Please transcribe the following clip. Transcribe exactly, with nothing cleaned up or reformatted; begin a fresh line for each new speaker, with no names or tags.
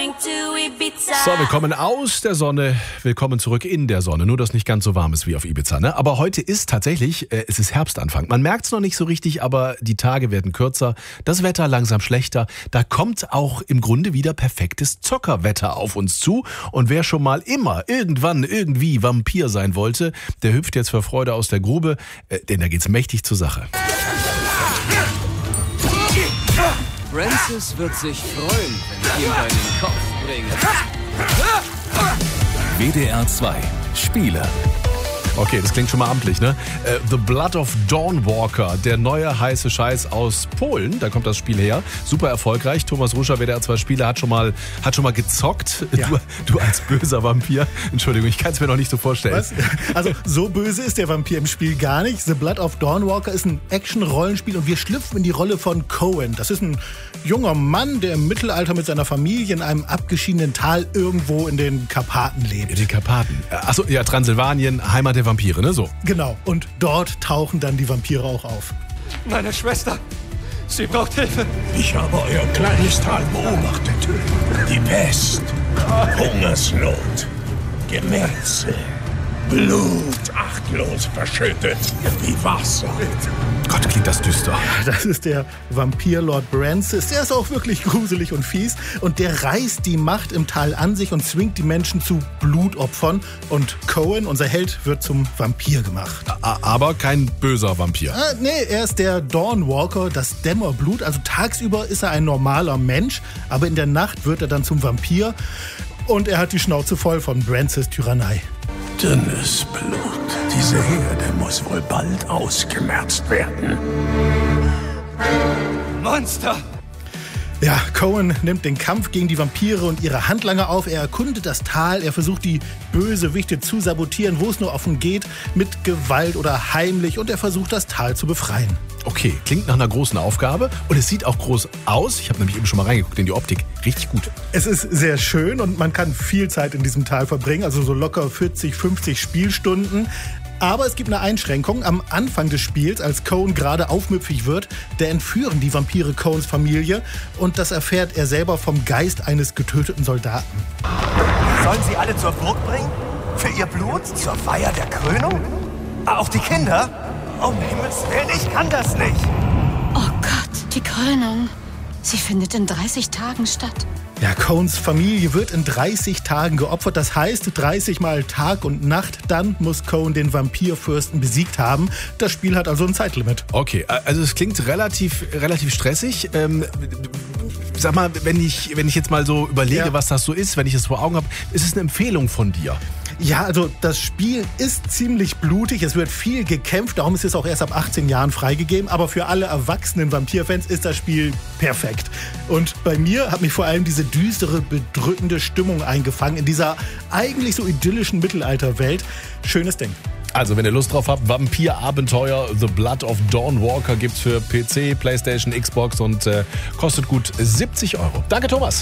So, wir kommen aus der Sonne, willkommen zurück in der Sonne. Nur, dass nicht ganz so warm ist wie auf Ibiza, ne? Aber heute ist tatsächlich, äh, es ist Herbstanfang. Man merkt es noch nicht so richtig, aber die Tage werden kürzer, das Wetter langsam schlechter. Da kommt auch im Grunde wieder perfektes Zockerwetter auf uns zu. Und wer schon mal immer, irgendwann, irgendwie Vampir sein wollte, der hüpft jetzt vor Freude aus der Grube, äh, denn da geht's mächtig zur Sache.
Francis wird sich freuen, wenn ich ihm deinen Kopf bringe.
W D R zwei Spiele.
Okay, das klingt schon mal amtlich, ne? Äh, The Blood of Dawnwalker, der neue heiße Scheiß aus Polen, da kommt das Spiel her. Super erfolgreich. Thomas Ruscher, W D R zwei Spieler, hat schon mal, hat schon mal gezockt.
Ja.
Du, du als böser Vampir. Entschuldigung, ich kann es mir noch nicht so vorstellen.
Was? Also so böse ist der Vampir im Spiel gar nicht. The Blood of Dawnwalker ist ein Action-Rollenspiel und wir schlüpfen in die Rolle von Cohen. Das ist ein junger Mann, der im Mittelalter mit seiner Familie in einem abgeschiedenen Tal irgendwo in den Karpaten lebt.
In den Karpaten. Achso, ja, Transsilvanien, Heimat der Vampire, ne? So.
Genau. Und dort tauchen dann die Vampire auch auf.
Meine Schwester, sie braucht Hilfe.
Ich habe euer kleines Tal beobachtet. Die Pest, Hungersnot, Gemetzel, Blut achtlos verschüttet wie Wasser.
Gott, klingt das düster.
Das ist der Vampir Lord Francis. Der ist auch wirklich gruselig und fies. Und der reißt die Macht im Tal an sich und zwingt die Menschen zu Blutopfern. Und Cohen, unser Held, wird zum Vampir gemacht.
A- Aber kein böser Vampir.
Ah, nee, er ist der Dawnwalker, das Dämmerblut. Also tagsüber ist er ein normaler Mensch, aber in der Nacht wird er dann zum Vampir. Und er hat die Schnauze voll von Francis' Tyrannei.
Dünnes Blut. Diese Herde muss wohl bald ausgemerzt werden.
Monster!
Ja, Cohen nimmt den Kampf gegen die Vampire und ihre Handlanger auf. Er erkundet das Tal, er versucht die Bösewichte zu sabotieren, wo es nur offen geht, mit Gewalt oder heimlich. Und er versucht das Tal zu befreien.
Okay, klingt nach einer großen Aufgabe und es sieht auch groß aus. Ich habe nämlich eben schon mal reingeguckt in die Optik. Richtig gut.
Es ist sehr schön und man kann viel Zeit in diesem Tal verbringen, also so locker vierzig, fünfzig Spielstunden. Aber es gibt eine Einschränkung. Am Anfang des Spiels, als Cohen gerade aufmüpfig wird, da entführen die Vampire Cohens Familie und das erfährt er selber vom Geist eines getöteten Soldaten.
Sollen sie alle zur Burg bringen? Für ihr Blut? Zur Feier der Krönung? Ah, auch die Kinder? Um Himmels Willen, ich kann das nicht.
Oh Gott, die Krönung. Sie findet in dreißig Tagen statt.
Ja, Cohens Familie wird in dreißig Tagen geopfert. Das heißt dreißig Mal Tag und Nacht. Dann muss Cohen den Vampirfürsten besiegt haben. Das Spiel hat also ein Zeitlimit.
Okay, also es klingt relativ, relativ stressig. Ähm, sag mal, wenn ich, wenn ich jetzt mal so überlege,
Ja.
was das so ist, wenn ich es vor Augen habe, ist es eine Empfehlung von dir?
Ja, also das Spiel ist ziemlich blutig. Es wird viel gekämpft. Darum ist es auch erst ab achtzehn Jahren freigegeben. Aber für alle erwachsenen Vampirfans ist das Spiel perfekt. Und bei mir hat mich vor allem diese düstere, bedrückende Stimmung eingefangen in dieser eigentlich so idyllischen Mittelalterwelt. Schönes Ding.
Also, wenn ihr Lust drauf habt, Vampir-Abenteuer The Blood of Dawnwalker gibt's für P C, Playstation, Xbox und äh, kostet gut siebzig Euro. Danke, Thomas.